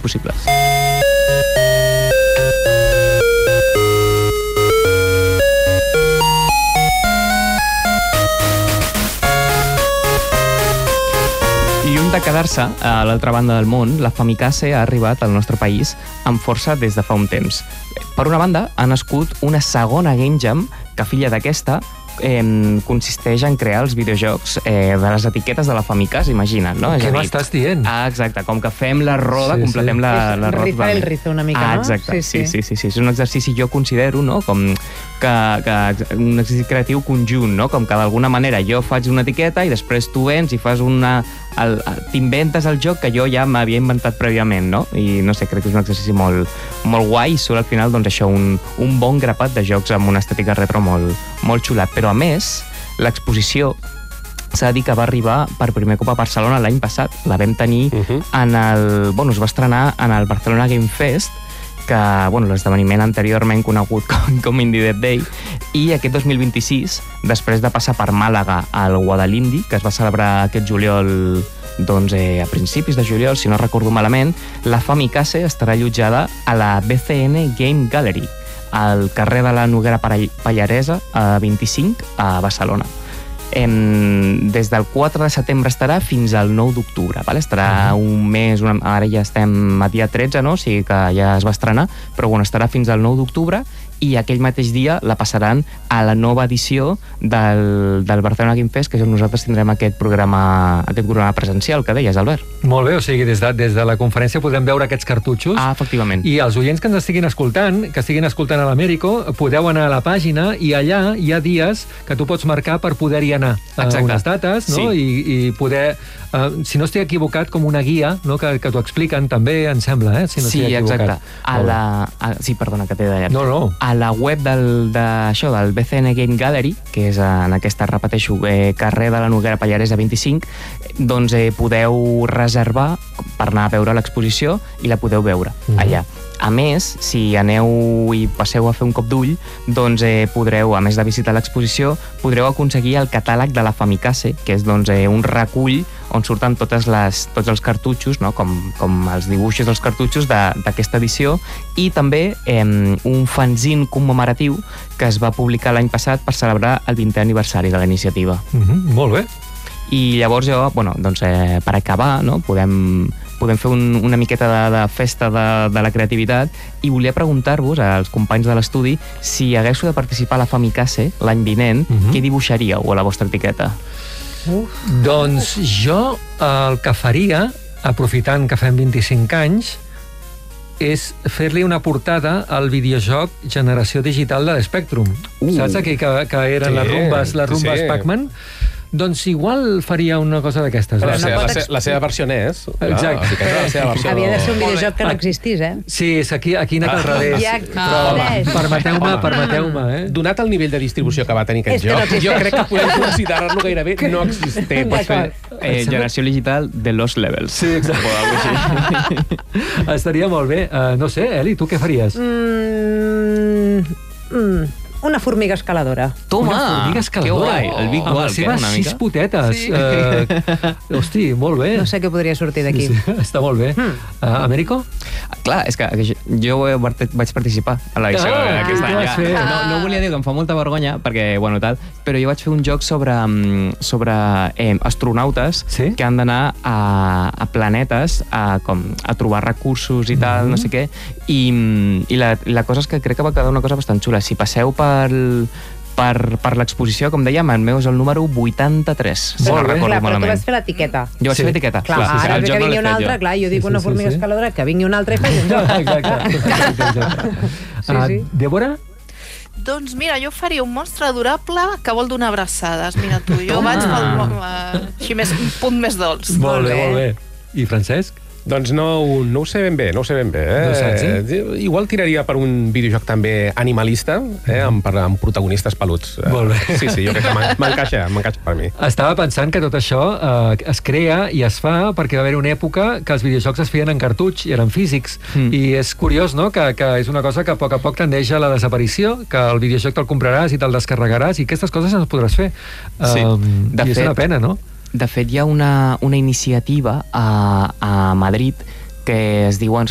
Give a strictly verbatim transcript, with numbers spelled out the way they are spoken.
impossibles. Lluny de quedar-se a l'altra banda del món, la Famicase ha arribat al nostre país amb força des de fa un temps. Per una banda, ha nascut una segona Game Jam que, filla d'aquesta, eh, consisteix en crear els videojocs eh, de les etiquetes de la Famicase, imagina't, no? Què m'estàs dient? Ah, exacte, com que fem la roda, Sí, completem sí. la, la roda. Rifar el rizo una mica, ah, no? exacte, Sí, sí, sí. sí, sí, sí. És un exercici, jo considero, no?, com que, que un exercici creatiu conjunt, no?, com que d'alguna manera jo faig una etiqueta i després tu vens i fas una... t'inventes el joc que jo ja m'havia inventat prèviament, no? I no sé, crec que és un exercici molt, molt guai i surt al final, doncs això, un, un bon grapat de jocs amb una estètica retro molt, molt xulat. Però a més, l'exposició s'ha de dir que va arribar per primer cop a Barcelona l'any passat. La vam tenir uh-huh. en el... Bueno, es va estrenar en el Barcelona Game Fest, que, bueno, l'esdeveniment anteriorment conegut com, com Indie Dev Day, i aquest dos mil vint-i-sis, després de passar per Màlaga al Guadalindi, que es va celebrar aquest juliol, doncs eh, a principis de juliol, si no recordo malament, la Famicase estarà allotjada a la B C N Game Gallery, al carrer de la Noguera Pallaresa, a vint-i-cinc, a Barcelona. Em, des del quatre de setembre estarà fins al nou d'octubre, vale? Estarà uh-huh. un mes, una, ara ja estem a dia tretze, no? O sigui que ja es va estrenar, però bueno, estarà fins al nou d'octubre i aquell mateix dia la passaran a la nova edició del, del Barcelona Game Fest, que és on nosaltres tindrem aquest programa, aquest programa presencial que deies, Albert. Molt bé, o sigui, des de, des de la conferència podrem veure aquests cartutxos. Ah, efectivament. I els oients que ens estiguin escoltant, que estiguin escoltant a l'Américo, podeu anar a la pàgina i allà hi ha dies que tu pots marcar per poder-hi anar. Exacte. Unes dates, no? Sí. I, i poder... Uh, si no estic equivocat, com una guia, no? que, que t'ho expliquen també, em sembla, eh? Si no sí, estic equivocat. exacte. A la, a, sí, perdona, que t'he tallat. No, no. A la web del, de, això, del B C N Game Gallery, que és en aquesta, repeteixo, eh, carrer de la Noguera Pallaresa vint-i-cinc, doncs eh, podeu reservar per anar a veure l'exposició i la podeu veure mm-hmm. allà. A més, si aneu i passeu a fer un cop d'ull, doncs eh, podreu, a més de visitar l'exposició, podreu aconseguir el catàleg de la Famicase, que és doncs, eh, un recull on surten totes les, tots els cartutxos, no? com, com els dibuixos dels cartutxos d'aquesta edició, i també eh, un fanzine commemoratiu que es va publicar l'any passat per celebrar el vintè aniversari de la iniciativa. Mm-hmm, molt bé. I llavors jo, bueno, doncs, eh, per acabar, no? podem, podem fer un, una miqueta de, de festa de, de la creativitat i volia preguntar-vos als companys de l'estudi si haguéssiu de participar a la Famicase l'any vinent, mm-hmm. què dibuixaríeu a la vostra etiqueta? Uf. Doncs jo el que faria, aprofitant que fem vint-i-cinc anys, és fer-li una portada al videojoc Generació Digital de l'Spectrum. Uh. Saps aquí que, que eren sí, les rumbes, les rumbes sí. Pac-Man? Doncs igual faria una cosa d'aquestes. Però la, no seva, la, se, la seva versió n'és. Exacte. La seva versió... Havia de ser un videojoc que no existís, eh? Sí, és aquí, aquí anat al revés. Ja Però permeteu-me, permeteu-me, eh? Donat el nivell de distribució que va tenir aquest joc, no jo crec que podem considerar-lo gairebé no existent. Pots fer eh, generació digital de Lost Levels. Sí, exacte. Estaria molt bé. Uh, no sé, Eli, tu què faries? Mm, mm. Una formiga escaladora. Toma! Una formiga escaladora. Que guai, el Big Amb Walk, les seves eh, sis potetes. Sí. Uh, hosti, molt bé. No sé què podria sortir d'aquí. Sí, sí, està molt bé. Hmm. Uh, Américo? Clar, és que jo vaig participar a l'edició ah, d'aquest any. Ja. Ja. No, no volia dir que em fa molta vergonya, perquè, bueno, tal, però jo vaig fer un joc sobre, sobre eh, astronautes sí? que han d'anar a, a planetes a, com, a trobar recursos i tal, mm-hmm. no sé què, i, i la, la cosa és que crec que va quedar una cosa bastant xula. Si passeu per per, per l'exposició, com dèiem, el meu és el número vuitanta-tres. Sí, no clar, recordo però malament. tu vas fer l'etiqueta. Jo vaig sí. fer l'etiqueta. Clar, clar, ara sí, que vingui no una altra, jo. clar, jo dic sí, una sí, formiga sí, sí. escaladora, que vingui una altra i faci un joc. Exacte. Exacte. Sí, sí. Uh, Débora? Doncs mira, jo faria un monstre durable que vol donar abraçades. Mira tu, jo Toma. vaig pel uh, així més, un punt més dolç. Molt bé, molt bé. I Francesc? Doncs no, no ho sé ben bé, no ho sé ben bé. Eh? No saps, eh? Igual tiraria per un videojoc també animalista, eh? amb, amb protagonistes peluts. Molt bé. Sí, sí, jo crec que m'encaixa, m'encaixa per mi. Estava pensant que tot això eh, es crea i es fa perquè va haver una època que els videojocs es feien en cartutx i eren físics. Mm. I és curiós, no?, que, que és una cosa que a poc a poc tendeix a la desaparició, que el videojoc te'l compraràs i te'l descarregaràs i aquestes coses no les podràs fer. Sí. Um, De I fet, és una pena, no? De fet, hi ha una, una iniciativa a, a Madrid que es diuen